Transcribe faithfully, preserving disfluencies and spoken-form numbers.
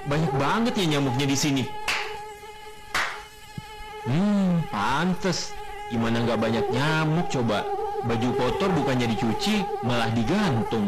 banyak banget ya nyamuknya di sini. Hmm, pantes. Gimana nggak banyak nyamuk coba? Baju kotor bukannya dicuci, malah digantung.